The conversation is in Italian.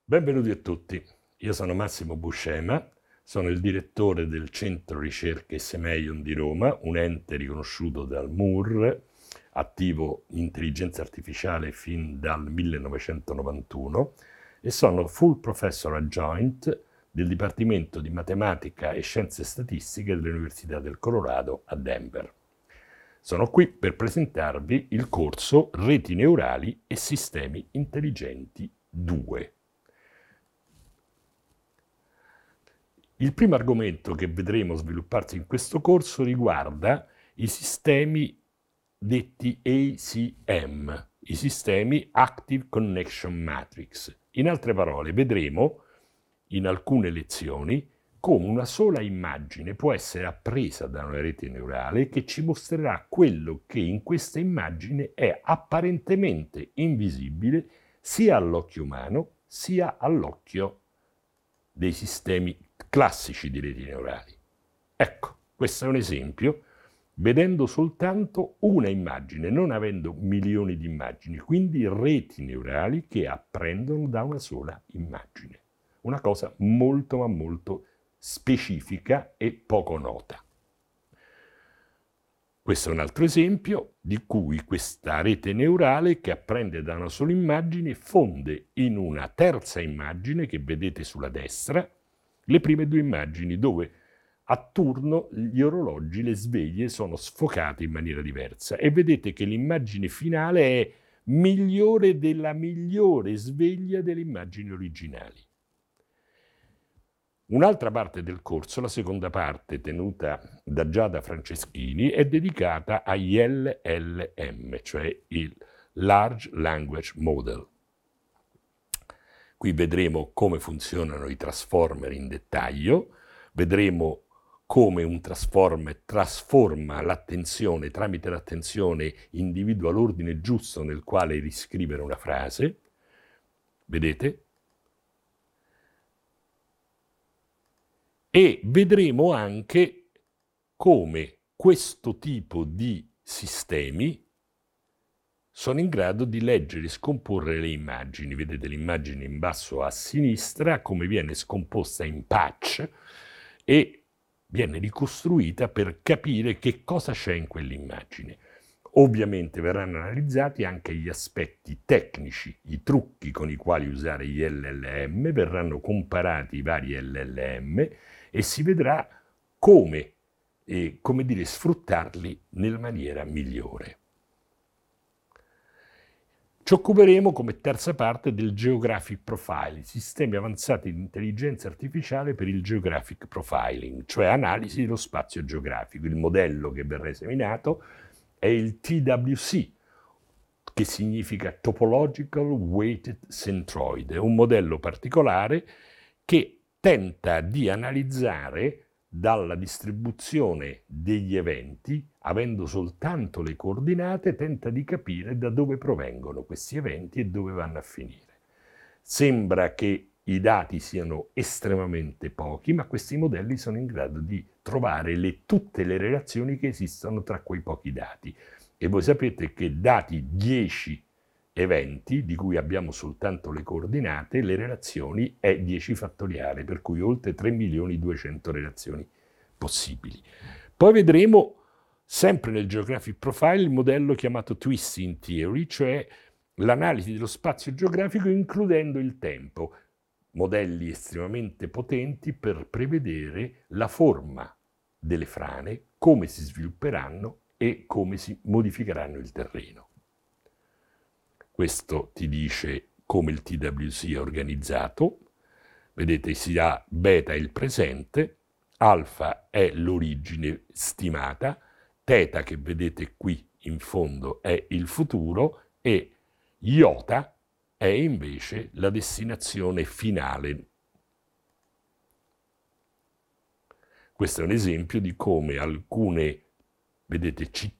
Benvenuti a tutti, io sono Massimo Buscema, sono il direttore del Centro Ricerche Semeion di Roma, un ente riconosciuto dal MUR, attivo in intelligenza artificiale fin dal 1991 e sono Full Professor Adjoint del Dipartimento di Matematica e Scienze Statistiche dell'Università del Colorado a Denver. Sono qui per presentarvi il corso Reti Neurali e Sistemi Intelligenti 2. Il primo argomento che vedremo svilupparsi in questo corso riguarda i sistemi detti ACM, i sistemi Active Connection Matrix. In altre parole, vedremo in alcune lezioni come una sola immagine può essere appresa da una rete neurale che ci mostrerà quello che in questa immagine è apparentemente invisibile sia all'occhio umano sia all'occhio dei sistemi classici di reti neurali. Ecco, questo è un esempio, vedendo soltanto una immagine, non avendo milioni di immagini, quindi reti neurali che apprendono da una sola immagine. Una cosa molto ma molto specifica e poco nota. Questo è un altro esempio di cui questa rete neurale che apprende da una sola immagine fonde in una terza immagine che vedete sulla destra le prime due immagini dove a turno gli orologi, le sveglie sono sfocate in maniera diversa e vedete che l'immagine finale è migliore della migliore sveglia delle immagini originali. Un'altra parte del corso, la seconda parte tenuta da Giada Franceschini, è dedicata agli LLM, cioè il Large Language Model. Qui vedremo come funzionano i transformer in dettaglio, vedremo come un transformer trasforma l'attenzione, tramite l'attenzione individua l'ordine giusto nel quale riscrivere una frase. Vedete? E vedremo anche come questo tipo di sistemi sono in grado di leggere e scomporre le immagini. Vedete l'immagine in basso a sinistra, come viene scomposta in patch e viene ricostruita per capire che cosa c'è in quell'immagine. Ovviamente verranno analizzati anche gli aspetti tecnici, i trucchi con i quali usare gli LLM, verranno comparati i vari LLM e si vedrà come sfruttarli nella maniera migliore. Ci occuperemo come terza parte del Geographic Profiling, sistemi avanzati di intelligenza artificiale per il Geographic Profiling, cioè analisi dello spazio geografico. Il modello che verrà esaminato è il TWC, che significa Topological Weighted Centroid, è un modello particolare che tenta di analizzare dalla distribuzione degli eventi, avendo soltanto le coordinate, tenta di capire da dove provengono questi eventi e dove vanno a finire. Sembra che i dati siano estremamente pochi, ma questi modelli sono in grado di trovare tutte le relazioni che esistono tra quei pochi dati. E voi sapete che dati 10 eventi, di cui abbiamo soltanto le coordinate, le relazioni è 10 fattoriale, per cui oltre 3.200.000 relazioni possibili. Poi vedremo, sempre nel Geographic Profile, il modello chiamato Twisting Theory, cioè l'analisi dello spazio geografico includendo il tempo, modelli estremamente potenti per prevedere la forma delle frane, come si svilupperanno e come si modificheranno il terreno. Questo ti dice come il TWC è organizzato. Vedete, si ha beta è il presente, alfa è l'origine stimata, teta che vedete qui in fondo è il futuro e iota è invece la destinazione finale. Questo è un esempio di come alcune, vedete, città